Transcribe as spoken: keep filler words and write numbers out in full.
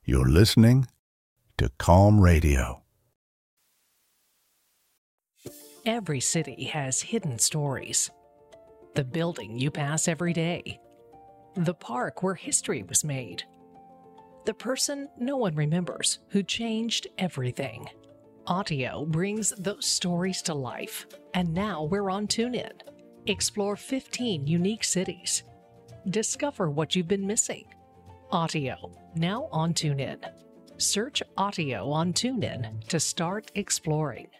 You're listening to Calm Radio. Every city has hidden stories. The building you pass every day. The park where history was made. The person no one remembers who changed everything. Audio brings those stories to life, and now we're on TuneIn. Explore fifteen unique cities. Discover what you've been missing. Audio, now on TuneIn. Search Audio on TuneIn to start exploring.